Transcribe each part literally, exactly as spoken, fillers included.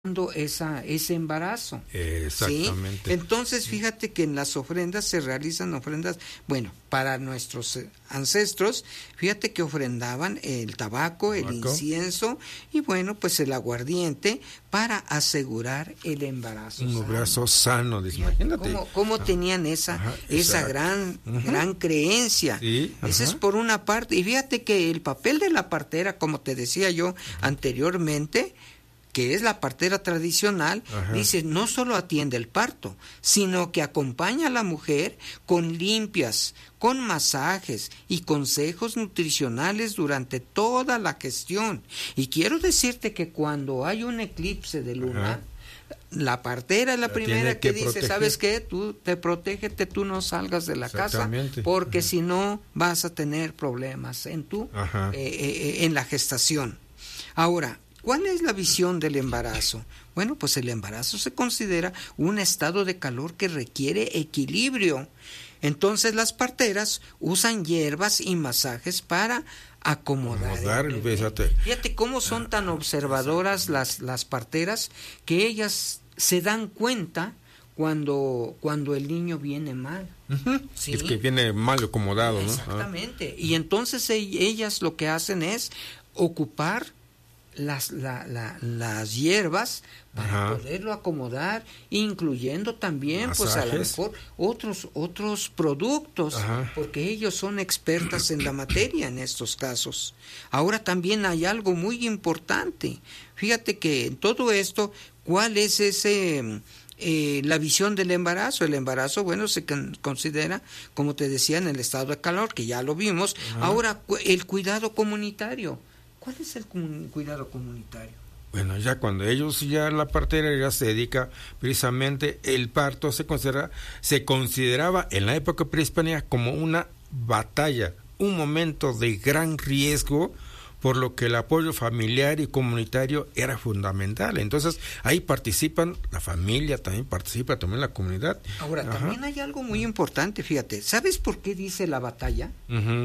esa ese embarazo. Exactamente. ¿Sí? Entonces, fíjate que en las ofrendas se realizan ofrendas, bueno, para nuestros ancestros, fíjate que ofrendaban el tabaco, el ¿Tabaco? incienso y bueno, pues el aguardiente para asegurar el embarazo. Un embarazo sano, sano imagínate. ¿Cómo, cómo ah, tenían esa ajá, esa gran uh-huh. gran creencia? Sí, esa es por una parte. Y fíjate que el papel de la partera, como te decía yo uh-huh. anteriormente, que es la partera tradicional, ajá. dice, no solo atiende el parto, sino que acompaña a la mujer con limpias, con masajes y consejos nutricionales durante toda la gestión. Y quiero decirte que cuando hay un eclipse de luna, ajá. la partera es la, la primera que, que dice, proteger. ¿Sabes qué? Tú te protégete, tú no salgas de la casa, porque ajá. si no vas a tener problemas en tu, eh, eh, en la gestación. Ahora, ¿cuál es la visión del embarazo? Bueno, pues el embarazo se considera un estado de calor que requiere equilibrio. Entonces las parteras usan hierbas y masajes para acomodar. acomodar fíjate. fíjate cómo son tan observadoras las, las parteras que ellas se dan cuenta cuando cuando el niño viene mal. Uh-huh. ¿Sí? Es que viene mal acomodado, ¿no? Exactamente. Ah. Y entonces ellas lo que hacen es ocupar Las, la, la, las hierbas para Ajá. poderlo acomodar, incluyendo también Masajes. pues a lo mejor otros otros productos, Ajá. porque ellos son expertas en la materia en estos casos. Ahora también hay algo muy importante. Fíjate que en todo esto, ¿cuál es ese eh, la visión del embarazo? El embarazo, bueno, se con, considera, como te decía, en el estado de calor, que ya lo vimos. Ajá. Ahora, el cuidado comunitario. ¿Cuál es el cuidado comunitario? Bueno, ya cuando ellos, ya la partera ya se dedica precisamente, el parto se considera, se consideraba en la época prehispánica como una batalla, un momento de gran riesgo, por lo que el apoyo familiar y comunitario era fundamental. Entonces, ahí participan la familia, también participa también la comunidad. Ahora, Ajá. también hay algo muy importante, fíjate, ¿sabes por qué dice la batalla? Uh-huh.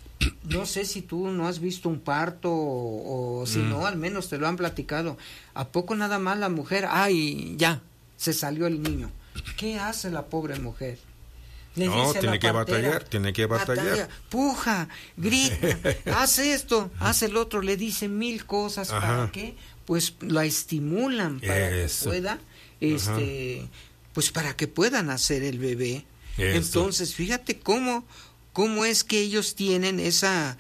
No sé si tú no has visto un parto o, o si mm. no, al menos te lo han platicado. ¿A poco nada más la mujer, ay, ya, se salió el niño? ¿Qué hace la pobre mujer? Le no, dice tiene que partera, batallar, tiene que batallar. Batalla, puja, grita, hace esto, hace el otro, le dice mil cosas. Ajá. ¿Para qué? Pues la estimulan para Eso. que pueda, este, Ajá. pues para que puedan hacer el bebé. Eso. Entonces, fíjate cómo... cómo es que ellos tienen esa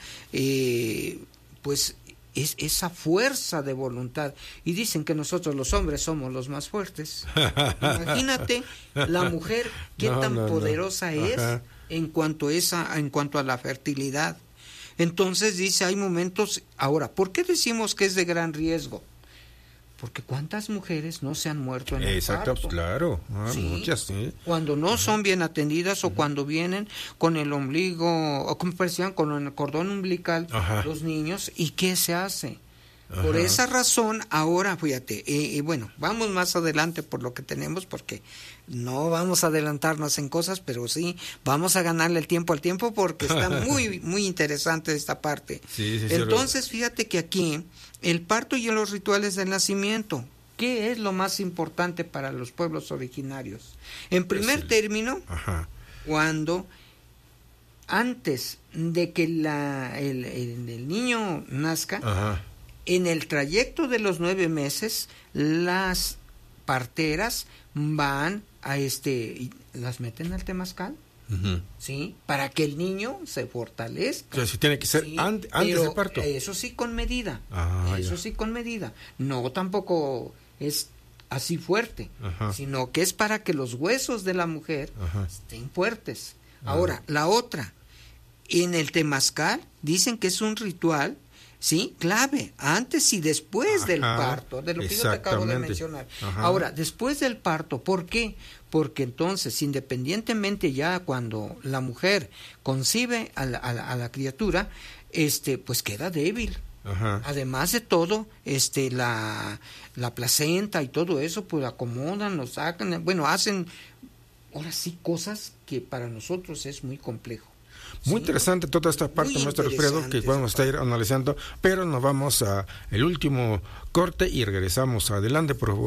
eh, pues es, esa fuerza de voluntad, y dicen que nosotros los hombres somos los más fuertes. Imagínate la mujer qué no, tan no, poderosa no. es en cuanto a esa, en cuanto a la fertilidad. Entonces dice, hay momentos. Ahora, ¿por qué decimos que es de gran riesgo? Porque ¿cuántas mujeres no se han muerto en el Exacto, parto? Claro, ah, ¿Sí? muchas, sí. Cuando no Ajá. son bien atendidas o Ajá. cuando vienen con el ombligo, o como decían, con el cordón umbilical, Ajá. los niños, ¿y qué se hace? Ajá. Por esa razón, ahora, fíjate, y, y bueno, vamos más adelante por lo que tenemos, porque no vamos a adelantarnos en cosas, pero sí, vamos a ganarle el tiempo al tiempo, porque está muy, muy interesante esta parte. Sí, sí, Entonces, sí, fíjate que aquí, el parto y los rituales del nacimiento, ¿qué es lo más importante para los pueblos originarios? En primer pues, término, Ajá. cuando antes de que la, el, el, el niño nazca, Ajá. en el trayecto de los nueve meses, las parteras van a este, las meten al temazcal. Uh-huh. Sí, para que el niño se fortalezca. O sea, sí tiene que ser sí, antes, antes del parto. Eso sí con medida. Ah, eso ya. sí con medida. No tampoco es así fuerte, Ajá. sino que es para que los huesos de la mujer Ajá. estén fuertes. Ahora, Ajá. la otra, en el temazcal dicen que es un ritual, sí, clave, antes y después Ajá. del parto, de lo que yo te acabo de mencionar. Ajá. Ahora, después del parto, ¿por qué? Porque entonces, independientemente ya cuando la mujer concibe a la, a la, a la criatura, este, pues queda débil. Ajá. Además de todo, este, la, la placenta y todo eso, pues acomodan, lo sacan, bueno, hacen, ahora sí, cosas que para nosotros es muy complejo. Muy sí. interesante toda esta parte, maestro Alfredo, que vamos a estar analizando, pero nos vamos a el último corte y regresamos. Adelante, por favor.